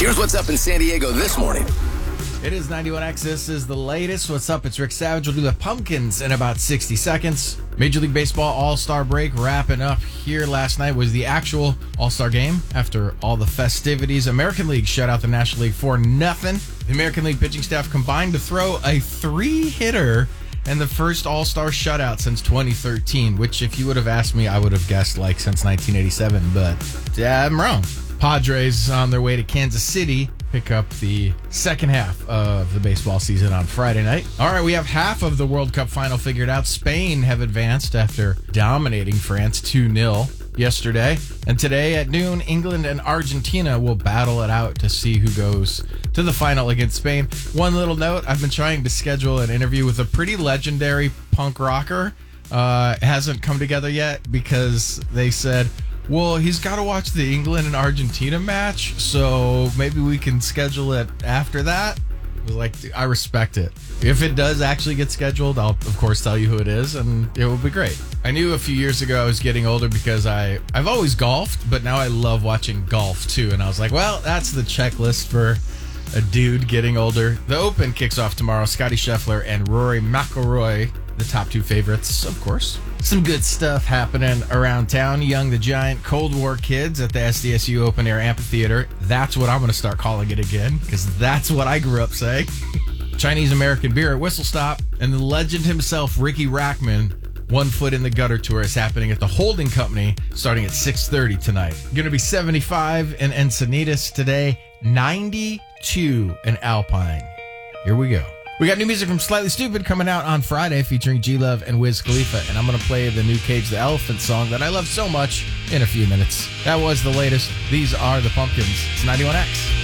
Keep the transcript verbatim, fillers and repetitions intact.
Here's what's up in San Diego this morning. It is ninety-one X. This is the latest. What's up? It's Rick Savage. We'll do the Pumpkins in about sixty seconds. Major League Baseball All-Star break wrapping up here. Last night was the actual All-Star game after all the festivities. American League shut out the National League for nothing. The American League pitching staff combined to throw a three-hitter and the first All-Star shutout since twenty thirteen, which if you would have asked me, I would have guessed like since nineteen eighty-seven, but yeah, I'm wrong. Padres on their way to Kansas City pick up the second half of the baseball season on Friday night. All right, we have half of the World Cup final figured out. Spain have advanced after dominating France two nil yesterday. And today at noon, England and Argentina will battle it out to see who goes to the final against Spain. One little note, I've been trying to schedule an interview with a pretty legendary punk rocker. Uh, it hasn't come together yet because they said, well, he's got to watch the England and Argentina match, so maybe we can schedule it after that. Like, I respect it. If it does actually get scheduled, I'll, of course, tell you who it is, and it will be great. I knew a few years ago I was getting older because I, I've always golfed, but now I love watching golf, too. And I was like, well, that's the checklist for a dude getting older. The Open kicks off tomorrow. Scotty Scheffler and Rory McIlroy, the top two favorites, of course. Some good stuff happening around town. Young the Giant Cold War Kids at the S D S U Open Air Amphitheater. That's what I'm going to start calling it again, because that's what I grew up saying. Chinese American beer at Whistle Stop. And the legend himself, Ricky Rackman, One Foot in the Gutter Tour is happening at the Holding Company starting at six thirty tonight. Going to be seventy-five in Encinitas today, ninety-two in Alpine. Here we go. We got new music from Slightly Stupid coming out on Friday featuring G-Love and Wiz Khalifa, and I'm going to play the new Cage the Elephant song that I love so much in a few minutes. That was the latest. These are the Pumpkins. It's ninety-one X.